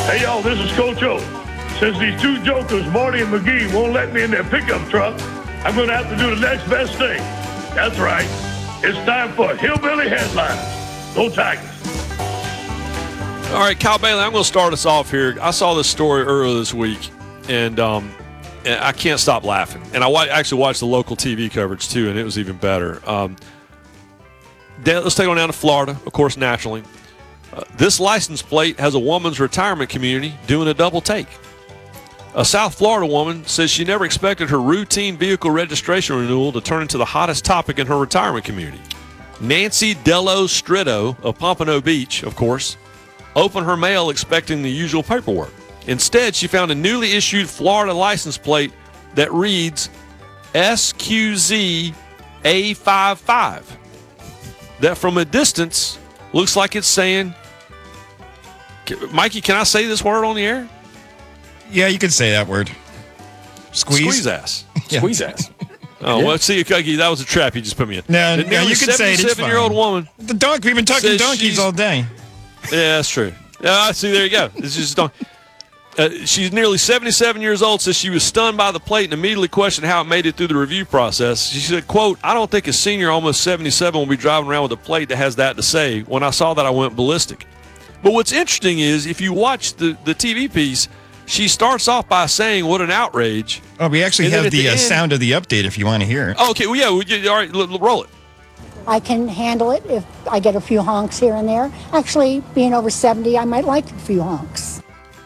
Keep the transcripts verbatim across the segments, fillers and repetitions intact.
Hey, y'all, this is Coach O. Since these two jokers, Marty and McGee, won't let me in their pickup truck, I'm going to have to do the next best thing. That's right. It's time for Hillbilly Headlines. Go Tigers. All right, Kyle Bailey, I'm going to start us off here. I saw this story earlier this week, and, um, and I can't stop laughing. And I wa- actually watched the local T V coverage, too, and it was even better. Um, let's take on down to Florida, of course, naturally. Uh, this license plate has a woman's retirement community doing a double take. A South Florida woman says she never expected her routine vehicle registration renewal to turn into the hottest topic in her retirement community. Nancy Dello Stritto of Pompano Beach, of course, opened her mail expecting the usual paperwork. Instead, she found a newly issued Florida license plate that reads S Q Z A fifty-five. That from a distance looks like it's saying, Mikey, can I say this word on the air? Yeah, you can say that word. Squeeze? Squeeze ass. Yeah. Squeeze ass. Oh, yeah. Well, see, that was a trap you just put me in. No, the no, you can say it. It's seventy-seven-year-old fine. woman. The dog, we've been talking donkeys all day. Yeah, that's true. Yeah, see, there you go. It's just don- uh, she's nearly seventy-seven years old, says she was stunned by the plate and immediately questioned how it made it through the review process. She said, quote, I don't think a senior almost seventy-seven will be driving around with a plate that has that to say. When I saw that, I went ballistic. But what's interesting is if you watch the, the T V piece, she starts off by saying, what an outrage. Oh, we actually have the, the uh, end, sound of the update if you want to hear it. Oh, okay, well, yeah, we, all right, l- l- roll it. I can handle it if I get a few honks here and there. Actually, being over seventy, I might like a few honks.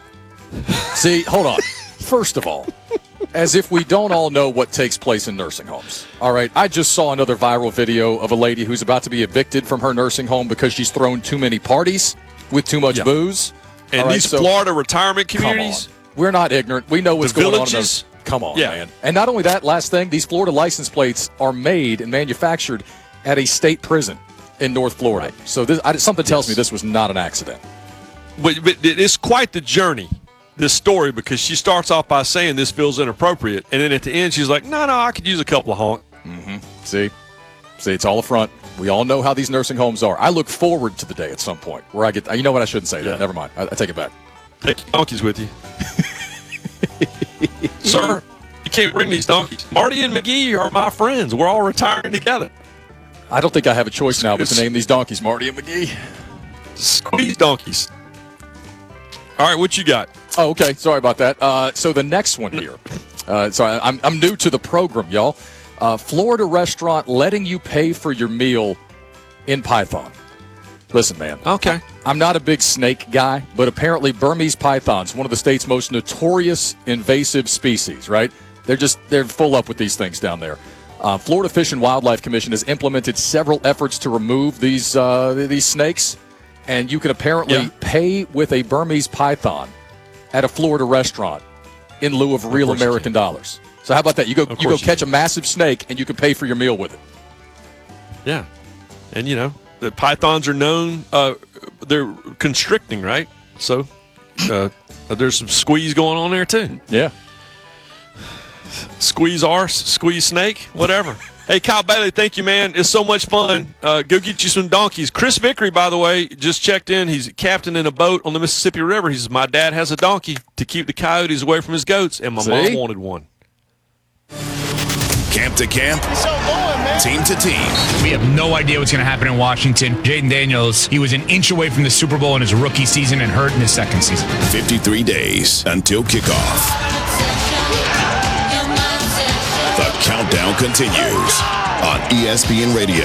See, hold on. First of all, as if we don't all know what takes place in nursing homes. All right, I just saw another viral video of a lady who's about to be evicted from her nursing home because she's thrown too many parties with too much Yeah. booze. And All right, these so, Florida retirement come communities. on. We're not ignorant. We know what's The going villages? on in those. Come on, Yeah. man. And not only that, last thing, these Florida license plates are made and manufactured at a state prison in North Florida. Right. So this, I, something tells Yes. me this was not an accident. But, but it is quite the journey, this story, because she starts off by saying this feels inappropriate, and then at the end she's like, no, no, I could use a couple of honk. Mm-hmm. See? See, it's all a front. We all know how these nursing homes are. I look forward to the day at some point where I get – you know what? I shouldn't say Yeah. that. Never mind. I, I take it back. Take your donkeys with you. Sir, you can't bring these donkeys. Marty and McGee are my friends. We're all retiring together. I don't think I have a choice now but to name these donkeys Marty and McGee. Squeeze donkeys. All right, what you got? Oh, okay. Sorry about that. Uh, so the next one here. Uh, sorry, I'm, I'm new to the program, y'all. Uh, Florida restaurant letting you pay for your meal in Python. Listen, man. Okay. I'm not a big snake guy, but apparently Burmese pythons, one of the state's most notorious invasive species, right? They're just, they're full up with these things down there. Uh, Florida Fish and Wildlife Commission has implemented several efforts to remove these uh, these snakes, and you can apparently Yeah. pay with a Burmese python at a Florida restaurant in lieu of real course you American dollars. So how about that? You go, Of you go course you catch can. a massive snake, and you can pay for your meal with it. Yeah. And, you know, the pythons are known, uh, they're constricting, right? So uh, there's some squeeze going on there, too. Yeah. Squeeze arse, squeeze snake, whatever. Hey, Kyle Bailey, thank you, man. It's so much fun. Uh, go get you some donkeys. Chris Vickery, by the way, just checked in. He's a captain in a boat on the Mississippi River. He says, my dad has a donkey to keep the coyotes away from his goats, and my See? mom wanted one. Camp to camp, team to team. We have no idea what's going to happen in Washington. Jaden Daniels, he was an inch away from the Super Bowl in his rookie season and hurt in his second season. fifty-three days until kickoff. The countdown continues on E S P N Radio.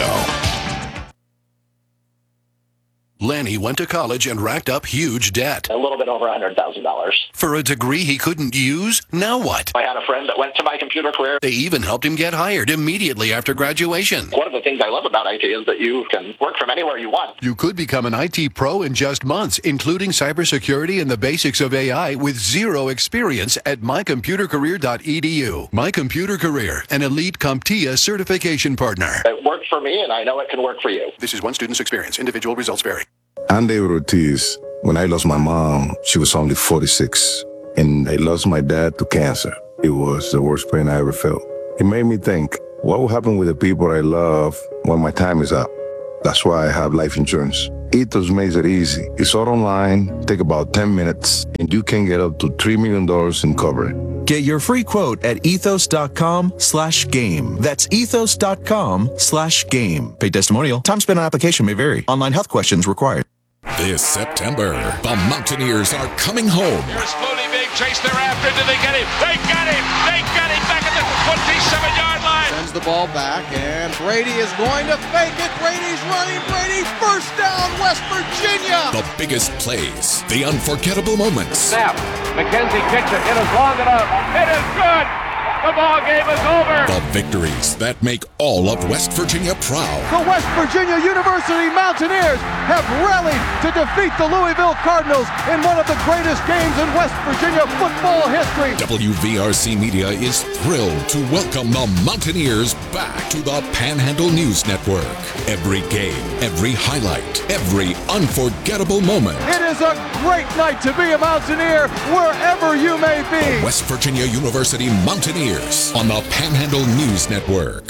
Lanny went to college and racked up huge debt. A little bit over one hundred thousand dollars. For a degree he couldn't use? Now what? I had a friend that went to my computer career. They even helped him get hired immediately after graduation. One of the things I love about I T is that you can work from anywhere you want. You could become an I T pro in just months, including cybersecurity and the basics of A I with zero experience at my computer career dot e d u. My Computer Career, an elite CompTIA certification partner. It worked for me, and I know it can work for you. This is one student's experience. Individual results vary. I'm David Ortiz. When I lost my mom, she was only forty-six. And I lost my dad to cancer. It was the worst pain I ever felt. It made me think, what will happen with the people I love when my time is up? That's why I have life insurance. Ethos makes it easy. It's all online, take about ten minutes, and you can get up to three million dollars in coverage. Get your free quote at ethos.com slash game. That's ethos.com slash game. Paid testimonial. Time spent on application may vary. Online health questions required. This September, the Mountaineers are coming home. Here's Mooney being chased thereafter. Did they get him? They got him! They got him back at the twenty-seven-yard line. Sends the ball back, and Brady is going to fake it. Brady's running. Brady, first down, West Virginia. The biggest plays, the unforgettable moments. Snap. McKenzie kicks it. It is long enough. It is good. The ball game is over. The victories that make all of West Virginia proud. The West Virginia University Mountaineers have rallied to defeat the Louisville Cardinals in one of the greatest games in West Virginia football history. W V R C Media is thrilled to welcome the Mountaineers back to the Panhandle News Network. Every game, every highlight, every unforgettable moment. It is a great night to be a Mountaineer wherever you may be. The West Virginia University Mountaineers on the Panhandle News Network.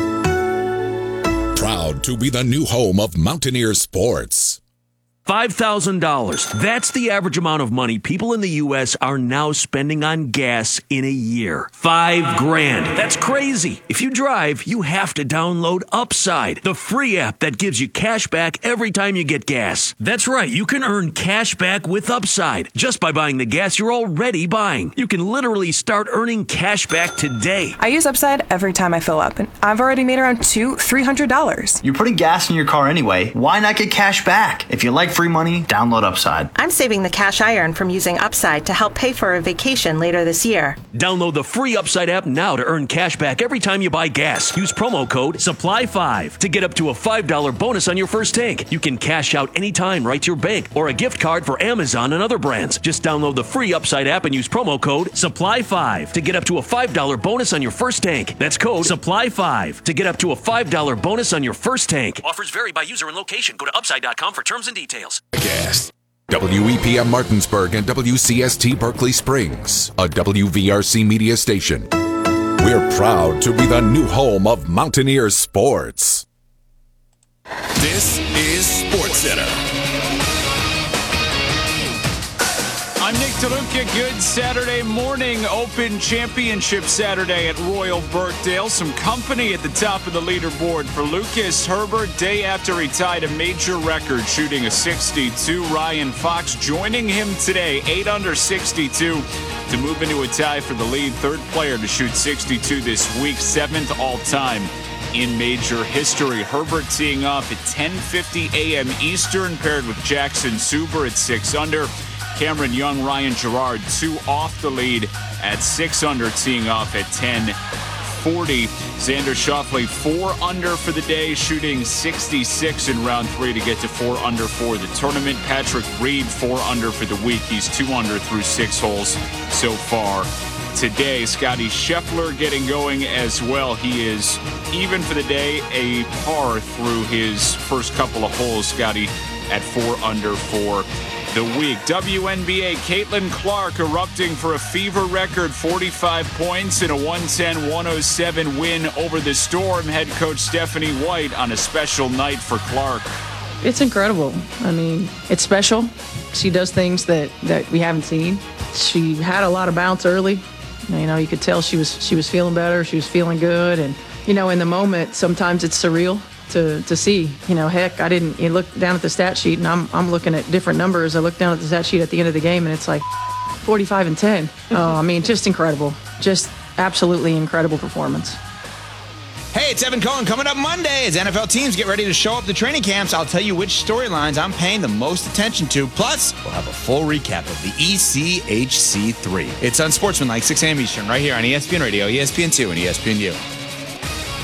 Proud to be the new home of Mountaineer sports. five thousand dollars. That's the average amount of money people in the U S are now spending on gas in a year. Five grand. That's crazy. If you drive, you have to download Upside, the free app that gives you cash back every time you get gas. That's right. You can earn cash back with Upside just by buying the gas you're already buying. You can literally start earning cash back today. I use Upside every time I fill up, and I've already made around two, three hundred dollars. You're putting gas in your car anyway. Why not get cash back? If you like free money, download Upside. I'm saving the cash I earn from using Upside to help pay for a vacation later this year. Download the free Upside app now to earn cash back every time you buy gas. Use promo code supply five to get up to a five dollar bonus on your first tank. You can cash out anytime right to your bank or a gift card for Amazon and other brands. Just download the free Upside app and use promo code supply five to get up to a five dollar bonus on your first tank. That's code supply five to get up to a five dollar bonus on your first tank. Offers vary by user and location. Go to upside dot com for terms and details. Gas. W E P M Martinsburg and W C S T Berkeley Springs, a W V R C media station. We're proud to be the new home of Mountaineer sports. This is SportsCenter. I'm Nick DeLuca. Good Saturday morning. Open Championship Saturday at Royal Birkdale. Some company at the top of the leaderboard for Lucas Herbert. Day after he tied a major record, shooting a sixty-two. Ryan Fox joining him today, eight under sixty-two, to move into a tie for the lead. Third player to shoot sixty-two this week, seventh all-time in major history. Herbert teeing off at ten fifty a.m. Eastern, paired with Jackson Suber at six under. Cameron Young, Ryan Gerard, two off the lead at six under, teeing off at ten forty. Xander Schauffele, four under for the day, shooting sixty-six in round three to get to four under for the tournament. Patrick Reed, four under for the week. He's two under through six holes so far today. Scotty Scheffler getting going as well. He is even for the day, a par through his first couple of holes. Scotty at four under for the week. W N B A, Caitlin Clark erupting for a fever record forty-five points in a one ten one oh seven win over the Storm. Head coach Stephanie White on a special night for Clark. It's incredible. I mean, it's special. She does things that, that we haven't seen. She had a lot of bounce early. You know, you could tell she was she was feeling better. She was feeling good. And, you know, in the moment, sometimes it's surreal to to see. You know, heck, I didn't you look down at the stat sheet, and I'm I'm looking at different numbers. I look down at the stat sheet at the end of the game, and it's like forty-five and ten. Oh, I mean, just incredible. Just absolutely incredible performance. Hey, it's Evan Cohen. Coming up Monday as N F L teams get ready to show up to training camps, I'll tell you which storylines I'm paying the most attention to. Plus, we'll have a full recap of the E C H C three. It's Unsportsmanlike, six a.m. Eastern, right here on E S P N Radio, E S P N two, and E S P N U.